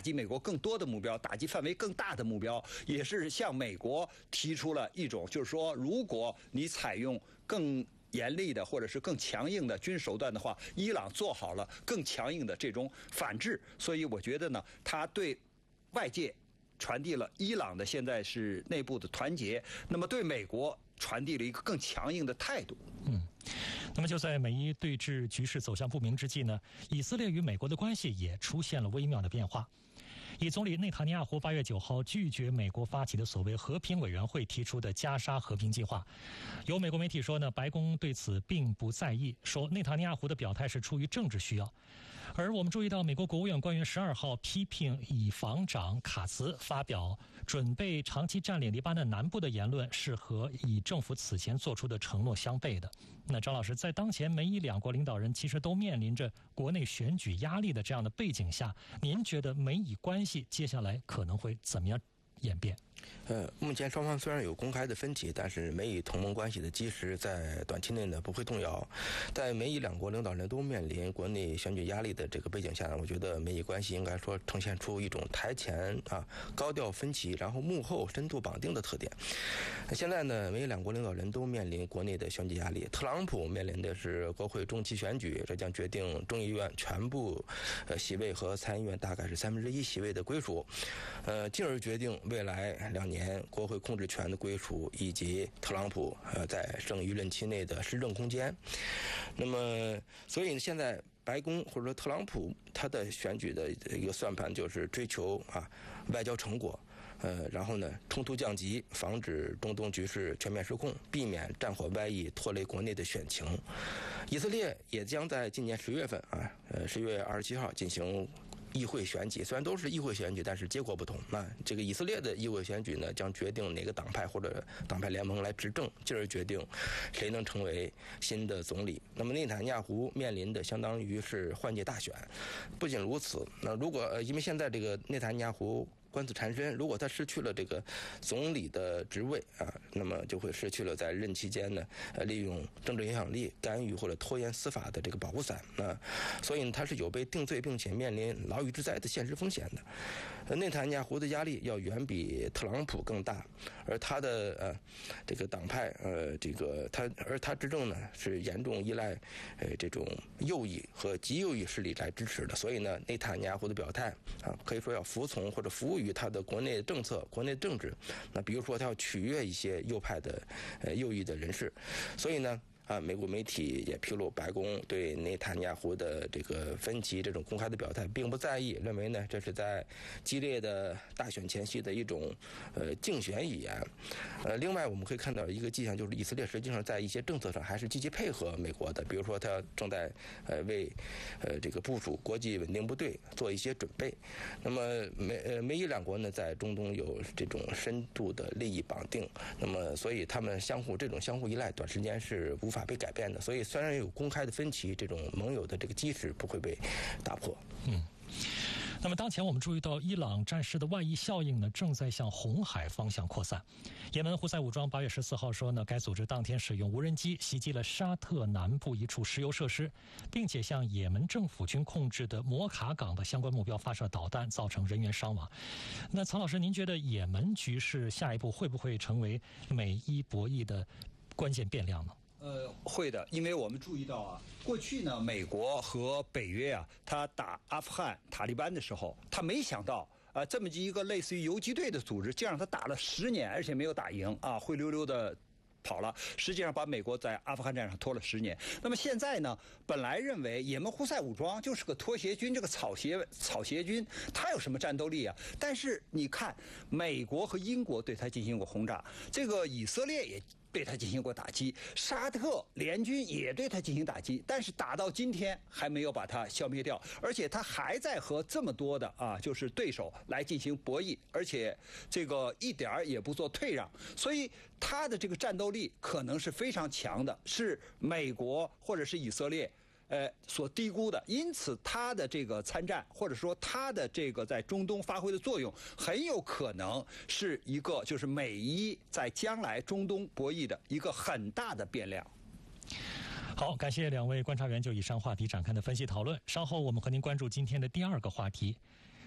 击美国更多的目标，打击范围更大的目标，也是向美国提出了一种，就是说，如果你采用更严厉的或者是更强硬的军事手段的话，伊朗做好了更强硬的这种反制。所以我觉得呢，他对外界传递了伊朗的现在是内部的团结，那么对美国传递了一个更强硬的态度。 那么就在美伊对峙局势走向不明之际呢，以色列与美国的关系也出现了微妙的变化。以总理内塔尼亚胡8月9号拒绝美国发起的所谓和平委员会提出的加沙和平计划。有美国媒体说呢，白宫对此并不在意，说内塔尼亚胡的表态是出于政治需要。而我们注意到，美国国务院官员12号批评以防长卡茨发表准备长期占领黎巴嫩南部的言论是和以政府此前做出的承诺相悖的。那张老师，在当前美以两国领导人其实都面临着国内选举压力的这样的背景下，您觉得美以关系接下来可能会怎么样演变？ 目前双方虽然有公开的分歧，但是美以同盟关系的基石在短期内呢不会动摇。在美以两国领导人都面临国内选举压力的这个背景下呢，我觉得美以关系应该说呈现出一种台前高调分歧，然后幕后深度绑定的特点。现在呢，美以两国领导人都面临国内的选举压力。特朗普面临的是国会中期选举，这将决定众议院全部席位和参议院大概是1/3席位的归属，进而决定未来2年国会控制权的归属，以及特朗普在剩余任期内的施政空间。那么，所以现在白宫或者说特朗普他的选举的一个算盘就是追求外交成果，然后呢冲突降级，防止中东局势全面失控，避免战火歪翼拖累国内的选情。以色列也将在今年10月份10月27号进行议会选举，虽然都是议会选举，但是结果不同。那这个以色列的议会选举呢，将决定哪个党派或者党派联盟来执政，进而决定谁能成为新的总理。那么内塔尼亚胡面临的相当于是换届大选。不仅如此，那如果因为现在这个内塔尼亚胡官司缠身，如果他失去了这个总理的职位那么就会失去了在任期间呢利用政治影响力干预或者拖延司法的这个保护伞。所以他是有被定罪并且面临牢狱之灾的现实风险的。内塔尼亚胡的压力要远比特朗普更大，而他的这个党派他执政呢是严重依赖这种右翼和极右翼势力来支持的。所以呢，内塔尼亚胡的表态可以说要服从或者服务于他的国内政策、国内政治。那比如说他要取悦一些右派的右翼的人士。所以呢美国媒体也披露，白宫对内塔尼亚胡的这个分歧这种公开的表态并不在意，认为呢这是在激烈的大选前夕的一种竞选语言。另外我们可以看到一个迹象，就是以色列实际上在一些政策上还是积极配合美国的，比如说他正在为这个部署国际稳定部队做一些准备。那么美以两国呢在中东有这种深度的利益绑定，那么所以他们相互依赖，短时间是无法被改变的。所以虽然有公开的分歧，这种盟友的这个基石不会被打破。 那么当前我们注意到，伊朗战事的外溢效应呢，正在向红海方向扩散。也门胡塞武装8月14号说呢，该组织当天使用无人机袭击了沙特南部一处石油设施，并且向也门政府军控制的摩卡港的相关目标发射导弹，造成人员伤亡。那曹老师，您觉得也门局势下一步会不会成为美伊博弈的关键变量呢？ 会的，因为我们注意到过去呢，美国和北约他打阿富汗塔利班的时候，他没想到这么一个类似于游击队的组织，竟让他打了10年，而且没有打赢灰溜溜的跑了，实际上把美国在阿富汗战上拖了10年。那么现在呢，本来认为也门胡塞武装就是个拖鞋军，这个草鞋军，他有什么战斗力啊？但是你看，美国和英国对他进行过轰炸，这个以色列也对他进行过打击，沙特联军也对他进行打击，但是打到今天还没有把他消灭掉，而且他还在和这么多的就是对手来进行博弈，而且这个一点也不做退让，所以他的这个战斗力可能是非常强的，是美国或者是以色列所低估的。因此他的这个参战，或者说他的这个在中东发挥的作用，很有可能是一个就是美伊在将来中东博弈的一个很大的变量。 好，感谢两位观察员就以上话题展开的分析讨论。稍后我们和您关注今天的第2个话题。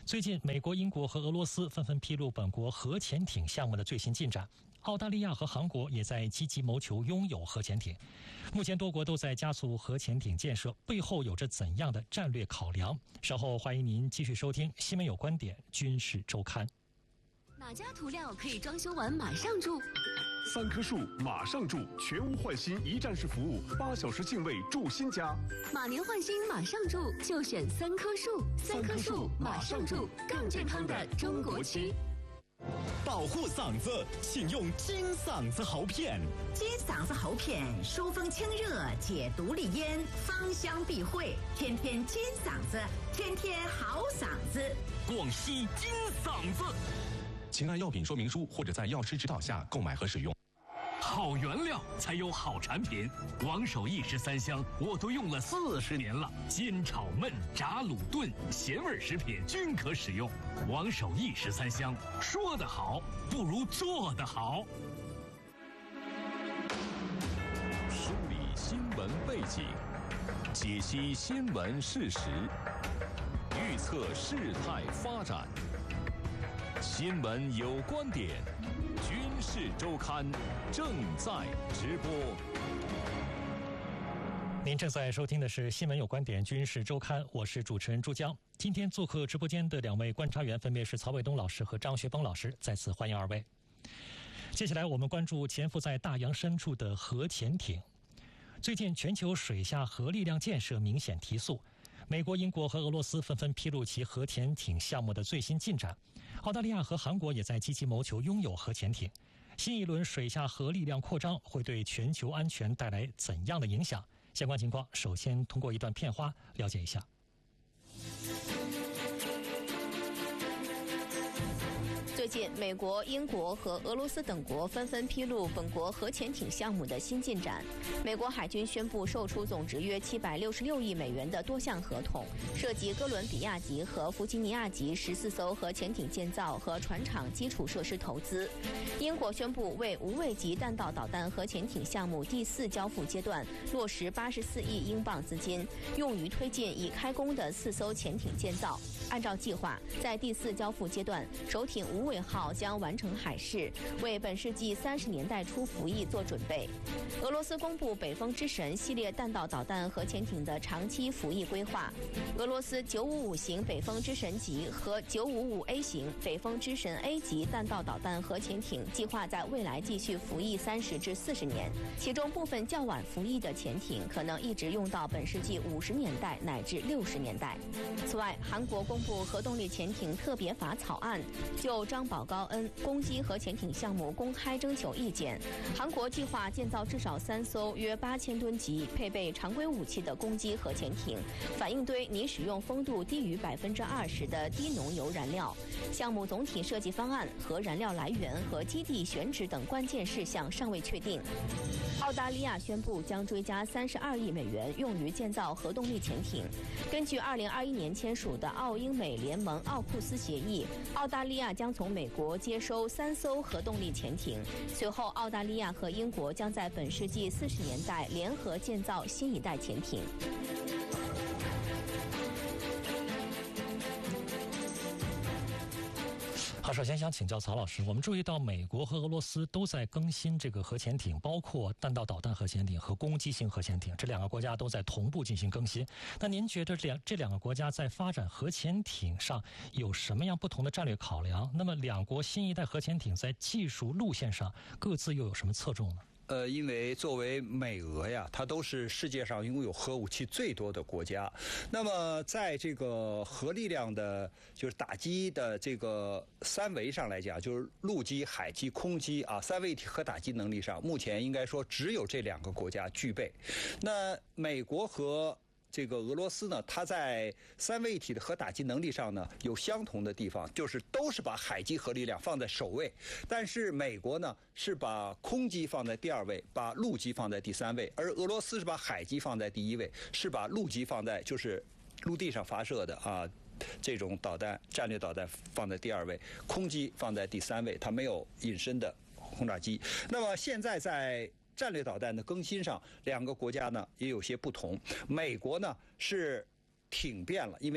最近，美国、英国和俄罗斯纷纷披露本国核潜艇项目的最新进展。澳大利亚和韩国也在积极谋求拥有核潜艇。目前，多国都在加速核潜艇建设，背后有着怎样的战略考量？稍后欢迎您继续收听《新闻有观点·军事周刊》。 哪家涂料可以装修完马上住 ？3棵树马上住，全屋换新一站式服务，8小时净位住新家。 马年换新马上住，就选3棵树。3棵树马上住，更健康的中国区。 保护嗓子，请用金嗓子喉片。 金嗓子喉片疏风清热，解毒利咽，芳香避秽，天天金嗓子，天天好嗓子。 广西金嗓子。请按药品说明书或者在药师指导下购买和使用。 好原料才有好产品，王守义13香我都用了40年了，煎炒焖炸卤炖咸味食品均可使用。王守义13香，说得好不如做得好。 梳理新闻背景，解析新闻事实，预测事态发展。新闻有观点，军事周刊正在直播。 您正在收听的是《新闻有观点·军事周刊》，我是主持人朱江。今天做客直播间的2位观察员分别是曹卫东老师和张学崩老师，再次欢迎2位。接下来我们关注潜伏在大洋深处的核潜艇。最近，全球水下核力量建设明显提速。美国、英国和俄罗斯纷纷披露其核潜艇项目的最新进展，澳大利亚和韩国也在积极谋求拥有核潜艇。新一轮水下核力量扩张会对全球安全带来怎样的影响？相关情况，首先通过一段片花了解一下。 最近，美国、英国和俄罗斯等国纷纷披露本国核潜艇项目的新进展。美国海军宣布售出总值约766亿美元的多项合同，涉及哥伦比亚级和弗吉尼亚级14艘核潜艇建造和船厂基础设施投资。英国宣布为无畏级弹道导弹核潜艇项目第4交付阶段落实84亿英镑资金，用于推进已开工的4艘潜艇建造。按照计划，在第4交付阶段，首艇无畏号将完成海试，为本世纪30年代初服役做准备。俄罗斯公布北风之神系列弹道导弹核潜艇的长期服役规划。俄罗斯955型北风之神级和955A 型北风之神 A 级弹道导弹核潜艇计划在未来继续服役30至40年，其中部分较晚服役的潜艇可能一直用到本世纪50年代乃至60年代。此外，韩国公布核动力潜艇特别法草案，就张宝高恩攻击核潜艇项目公开征求意见。韩国计划建造至少3艘约8000吨级、配备常规武器的攻击核潜艇，反应堆拟使用风度低于20%的低浓油燃料。项目总体设计方案、核燃料来源和基地选址等关键事项尚未确定。澳大利亚宣布将追加32亿美元用于建造核动力潜艇。根据2021年签署的澳英美联盟奥库斯协议，澳大利亚将从美国接收3艘核动力潜艇。随后，澳大利亚和英国将在本世纪40年代联合建造新一代潜艇。 好，首先想请教曹老师，我们注意到美国和俄罗斯都在更新这个核潜艇，包括弹道导弹核潜艇和攻击型核潜艇，这2个国家都在同步进行更新。那您觉得这两个国家在发展核潜艇上有什么样不同的战略考量？那么2国新一代核潜艇在技术路线上各自又有什么侧重呢？ 因为作为美俄呀，它都是世界上拥有核武器最多的国家。那么在这个核力量的，就是打击的这个3维上来讲，就是陆基、海基、空基啊，3位一体核打击能力上，目前应该说只有这2个国家具备。那美国和这个俄罗斯呢，它在3位一体的核打击能力上呢有相同的地方，就是都是把海基核力量放在首位，但是美国呢是把空基放在第2位，把陆基放在第3位，而俄罗斯是把海基放在第1位，是把陆基放在就是陆地上发射的啊这种导弹战略导弹放在第2位，空基放在第3位，它没有隐身的轰炸机。那么现在在战略导弹的更新上，2个国家呢也有些不同。美国呢是挺变了，因为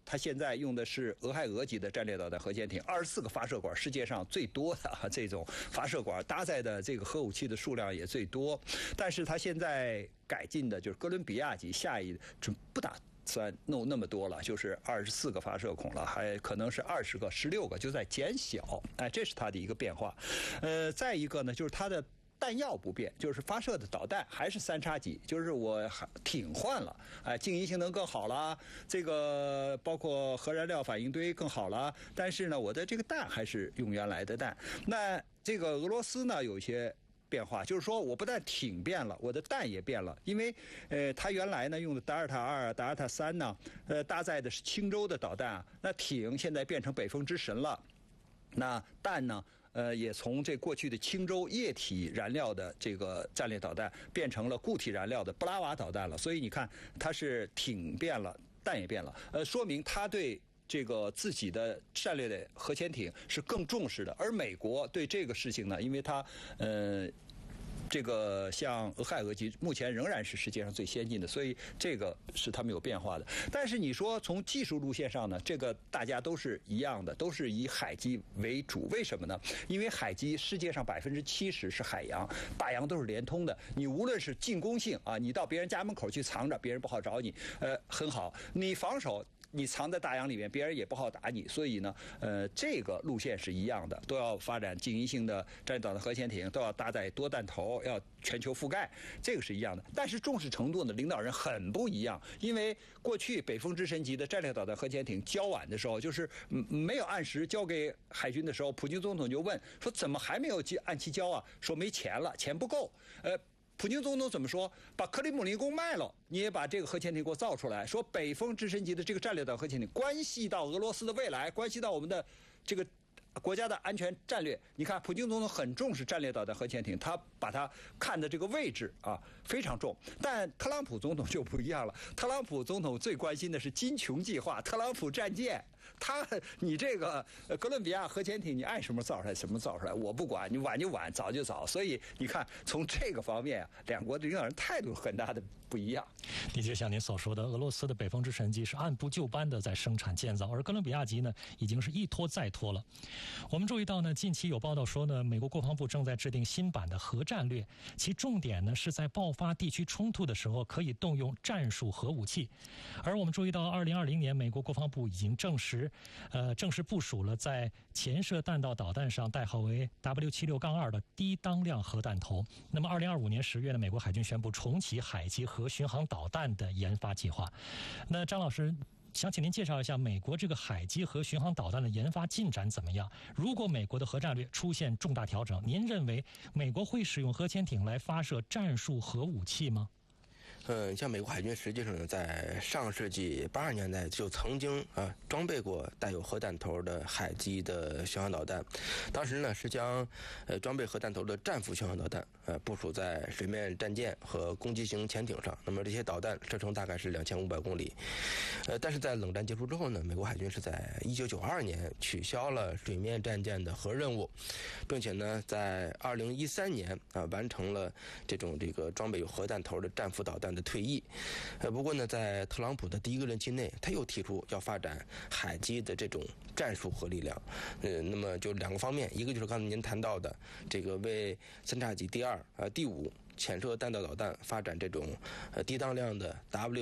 它现在用的是俄亥俄级的战略导弹核潜艇，24个发射管，世界上最多的这种发射管搭载的这个核武器的数量也最多。但是它现在改进的就是哥伦比亚级，下一不打算弄那么多了，就是24个发射孔了，还可能是20个、16个，就在减小。这是它的一个变化。再一个呢，就是它的弹药不变，就是发射的导弹还是3叉戟，就是我挺换了，静音性能更好了，这个包括核燃料反应堆更好了，但是呢，我的这个弹还是用原来的弹。那这个俄罗斯呢，有一些变化，就是说我不但挺变了，我的弹也变了，因为它原来呢用的达尔塔2、达尔塔3呢，搭载的是青州的导弹，那挺现在变成北风之神了，那弹呢？也从这过去的青州液体燃料的这个战略导弹变成了固体燃料的布拉瓦导弹了，所以你看它是挺变了，弹也变了，说明它对这个自己的战略的核潜艇是更重视的，而美国对这个事情呢，因为它这个像俄亥俄级目前仍然是世界上最先进的，所以这个是他们有变化的。但是你说从技术路线上呢，这个大家都是一样的，都是以海基为主。为什么呢？因为海基世界上70%是海洋，大洋都是连通的。你无论是进攻性啊，你到别人家门口去藏着，别人不好找你，很好。你防守，你藏在大洋里面，别人也不好打你，所以呢，这个路线是一样的，都要发展静音性的战略导弹核潜艇，都要搭载多弹头，要全球覆盖，这个是一样的。但是重视程度呢，领导人很不一样，因为过去北风之神级的战略导弹核潜艇交晚的时候，就是没有按时交给海军的时候，普京总统就问说怎么还没有按期交啊？说没钱了，钱不够。普京总统怎么说？把克里姆林宫卖了，你也把这个核潜艇给我造出来。说北风之神级的这个战略导弹核潜艇关系到俄罗斯的未来，关系到我们的这个国家的安全战略。你看，普京总统很重视战略导弹核潜艇，他把它看的这个位置啊非常重。但特朗普总统就不一样了，特朗普总统最关心的是金琼计划，特朗普战舰。你这个哥伦比亚核潜艇，你爱什么造出来什么造出来，我不管，你晚就晚，早就早。所以你看，从这个方面，两国的领导人态度很大的不一样。 的确，像您所说的，俄罗斯的北风之神级是按部就班的在生产建造，而哥伦比亚级呢，已经是一拖再拖了。我们注意到呢，近期有报道说呢，美国国防部正在制定新版的核战略，其重点呢是在爆发地区冲突的时候可以动用战术核武器。而我们注意到，2020年美国国防部已经正式部署了在潜射弹道导弹上代号为 W76-2 的低当量核弹头。那么2025年10月呢，美国海军宣布重启海基核巡航导弹的研发计划。那张老师，想请您介绍一下美国这个海基核巡航导弹的研发进展怎么样？如果美国的核战略出现重大调整，您认为美国会使用核潜艇来发射战术核武器吗？ 像美国海军实际上呢，在上世纪80年代就曾经装备过带有核弹头的海基的巡航导弹。当时呢是将装备核弹头的战斧巡航导弹部署在水面战舰和攻击型潜艇上。那么这些导弹射程大概是2500公里。但是在冷战结束之后呢，美国海军是在1992年取消了水面战舰的核任务，并且呢在2013年完成了这个装备有核弹头的战斧导弹的退役。不过呢，在特朗普的第一个任期内，他又提出要发展海基的这种战术核力量。那么就两个方面，一个就是刚才您谈到的这个为3叉戟第2、第5潜射弹道导弹发展这种低当量的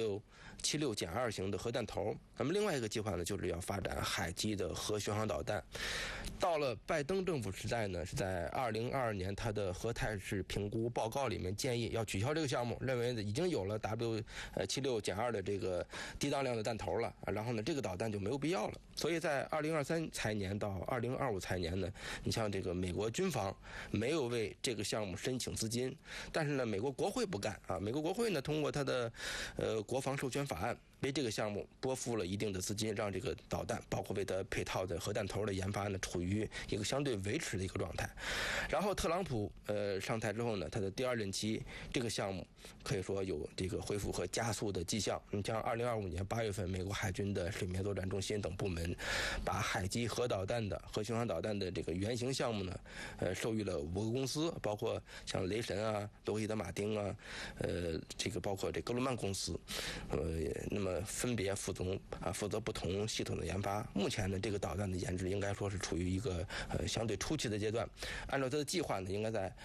W76-2 型的核弹头。那么另外一个计划呢，就是要发展海基的核巡航导弹。到了拜登政府时代呢，是在2022年他的核态势评估报告里面建议要取消这个项目，认为已经有了 W76-2 的这个低当量的弹头了，然后呢这个导弹就没有必要了。所以在2023财年到2025财年呢，你像这个美国军方没有为这个项目申请资金，但是呢美国国会不干啊，美国国会呢通过他的国防授权法案，为这个项目拨付了一定的资金，让这个导弹包括为它配套的核弹头的研发呢处于一个相对维持的一个状态。然后特朗普上台之后呢，他的第2任期这个项目可以说有这个恢复和加速的迹象。你像2025年8月份，美国海军的水面作战中心等部门把海基核导弹的核巡航导弹的这个原型项目呢授予了5个公司，包括像雷神啊、洛克希德马丁啊，这个包括这格鲁曼公司。那么么分别负责不同系统的研发。目前呢，这个导弹的研制应该说是处于一个相对初期的阶段。按照它的计划呢，应该在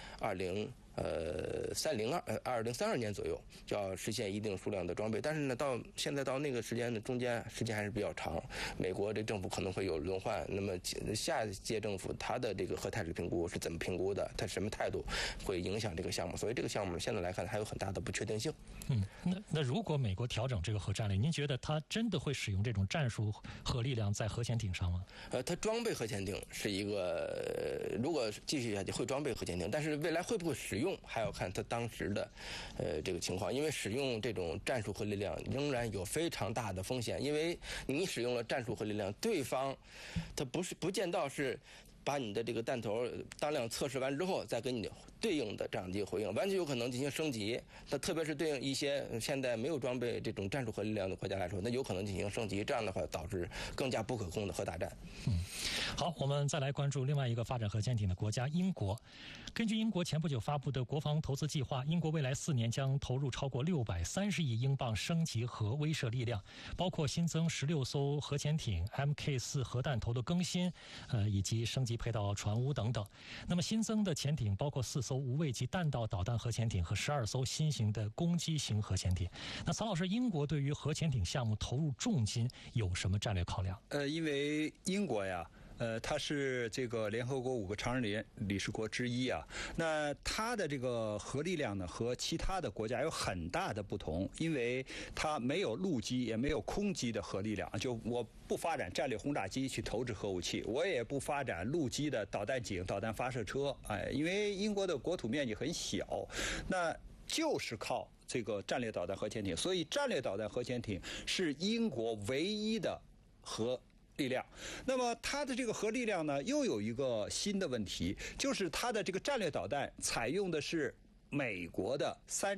2032年左右就要实现一定数量的装备，但是呢，现在到那个时间的中间时间还是比较长，美国这政府可能会有轮换，那么下一届政府他的这个核态势评估是怎么评估的，他什么态度会影响这个项目，所以这个项目现在来看还有很大的不确定性。 那如果美国调整这个核战略，您觉得他真的会使用这种战术核力量在核潜艇上吗？ 他装备核潜艇是一个，如果继续下去会装备核潜艇，但是未来会不会使用还要看他当时的这个情况，因为使用这种战术核力量仍然有非常大的风险，因为你使用了战术核力量，对方他不见到是把你的这个弹头当量测试完之后再给你对应的这样的一个回应，完全有可能进行升级。那特别是对应一些现在没有装备这种战术核力量的国家来说，那有可能进行升级，这样的话导致更加不可控的核大战。 好，我们再来关注另外一个发展核潜艇的国家英国。根据英国前不久发布的国防投资计划，英国未来4年将投入超过630亿英镑升级核威慑力量，包括新增16艘核潜艇、MK4 核弹头的更新，以及升级配套船坞等等。那么新增的潜艇包括4艘无畏级弹道导弹核潜艇和12艘新型的攻击型核潜艇。那曹老师，英国对于核潜艇项目投入重金有什么战略考量？ 因为英国呀，它是这个联合国5个常任理事国之一啊。那它的这个核力量呢，和其他的国家有很大的不同，因为它没有陆基也没有空基的核力量。就我不发展战略轰炸机去投掷核武器，我也不发展陆基的导弹井、导弹发射车。因为英国的国土面积很小，那就是靠这个战略导弹核潜艇，所以战略导弹核潜艇是英国唯一的核力量。那么它的这个核力量呢，又有一个新的问题，就是它的这个战略导弹采用的是美国的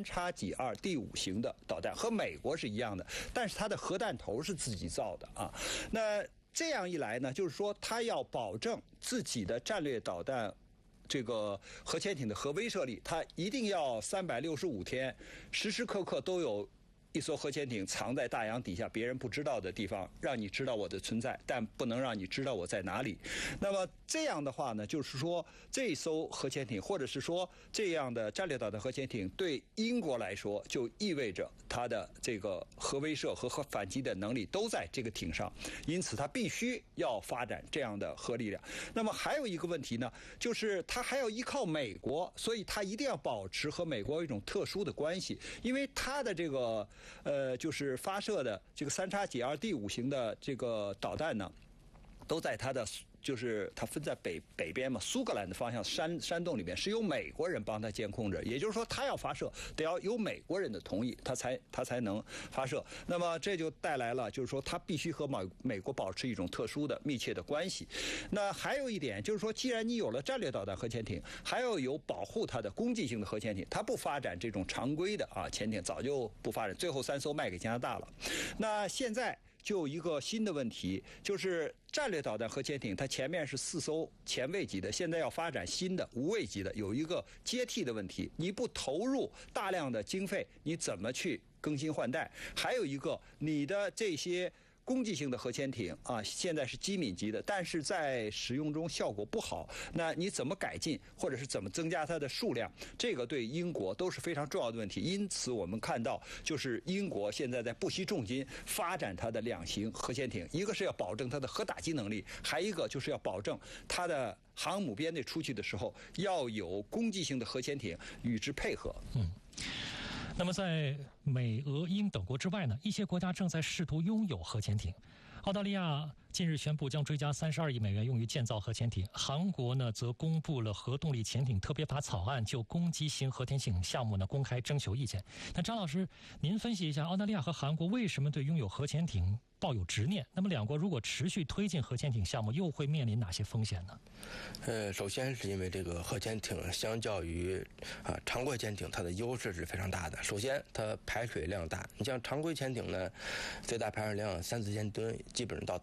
3X2第5型的导弹，和美国是一样的，但是它的核弹头是自己造的啊。那这样一来呢，就是说它要保证自己的战略导弹这个核潜艇的核威慑力，它一定要365天时时刻刻都有一艘核潜艇藏在大洋底下别人不知道的地方，让你知道我的存在，但不能让你知道我在哪里。那么这样的话呢，就是说这艘核潜艇或者是说这样的战略导弹核潜艇对英国来说，就意味着它的这个核威慑和核反击的能力都在这个艇上，因此它必须要发展这样的核力量。那么还有一个问题呢，就是它还要依靠美国，所以它一定要保持和美国一种特殊的关系，因为它的这个就是发射的这个3X2第5型的这个导弹呢，都在它的就是它分在北边嘛，苏格兰的方向山洞里面是由美国人帮它监控着，也就是说它要发射得要有美国人的同意，它才能发射。那么这就带来了就是说它必须和美国保持一种特殊的密切的关系。那还有一点就是说，既然你有了战略导弹核潜艇，还要有保护它的攻击性的核潜艇，它不发展这种常规的潜艇，早就不发展，最后3艘卖给加拿大了。那现在就有一个新的问题，就是战略导弹核潜艇它前面是4艘前卫级的，现在要发展新的无畏级的，有一个接替的问题，你不投入大量的经费，你怎么去更新换代？还有一个，你的这些攻击性的核潜艇现在是机敏级的，但是在使用中效果不好，那你怎么改进，或者是怎么增加它的数量？这个对英国都是非常重要的问题。因此我们看到，就是英国现在在不惜重金发展它的2型核潜艇，一个是要保证它的核打击能力，还一个就是要保证它的航母编队出去的时候要有攻击性的核潜艇与之配合。 那么在美、俄、英等国之外呢，一些国家正在试图拥有核潜艇。澳大利亚近日宣布将追加32亿美元用于建造核潜艇，韩国呢则公布了核动力潜艇特别法草案，就攻击型核潜艇项目呢公开征求意见。那张老师，您分析一下澳大利亚和韩国为什么对拥有核潜艇抱有执念？那么两国如果持续推进核潜艇项目，又会面临哪些风险呢？ 首先是因为这个核潜艇相较于常规潜艇，它的优势是非常大的。首先，它排水量大，你像常规潜艇呢，最大排水量3-4千吨，基本上到头了。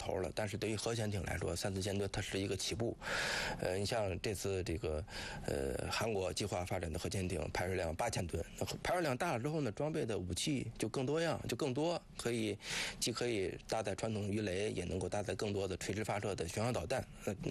但是对于核潜艇来说，3次舰队它是一个起步。你像这次这个韩国计划发展的核潜艇排水量8000吨，排水量大了之后呢，装备的武器就更多样，就更多，既可以搭载传统鱼雷，也能够搭载更多的垂直发射的巡航导弹。